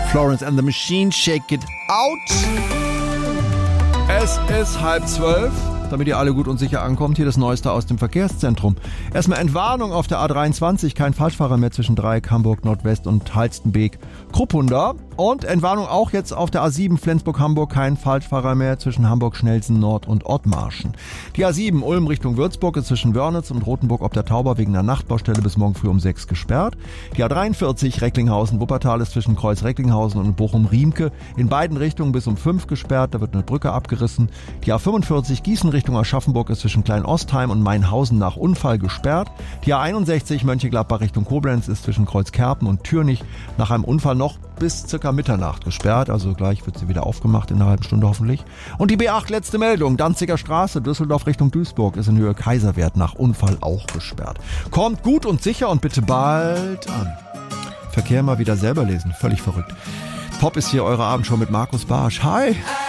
Florence and the Machine, Shake It Out. Es ist 11:30. Damit ihr alle gut und sicher ankommt, hier das Neueste aus dem Verkehrszentrum. Erstmal Entwarnung auf der A23, kein Falschfahrer mehr zwischen Dreieck, Hamburg, Nordwest und Halstenbeek, Kruppunda. Und Entwarnung auch jetzt auf der A7 Flensburg-Hamburg, kein Falschfahrer mehr zwischen Hamburg, Schnellsen, Nord und Ottmarschen. Die A7 Ulm Richtung Würzburg ist zwischen Wörnitz und Rothenburg ob der Tauber wegen einer Nachtbaustelle bis morgen früh um 6 gesperrt. Die A43 Recklinghausen-Wuppertal ist zwischen Kreuz Recklinghausen und Bochum-Riemke in beiden Richtungen bis um 5 gesperrt, da wird eine Brücke abgerissen. Die A45 Gießen Richtung Aschaffenburg ist zwischen Klein-Ostheim und Mainhausen nach Unfall gesperrt. Die A61 Mönchengladbach Richtung Koblenz ist zwischen Kreuzkerpen und Türnich nach einem Unfall noch bis circa Mitternacht gesperrt. Also gleich wird sie wieder aufgemacht in einer halben Stunde hoffentlich. Und die B8 letzte Meldung. Danziger Straße, Düsseldorf Richtung Duisburg ist in Höhe Kaiserwerth nach Unfall auch gesperrt. Kommt gut und sicher und bitte bald an. Verkehr mal wieder selber lesen. Völlig verrückt. Pop ist hier eure Abendshow mit Markus Barsch. Hi!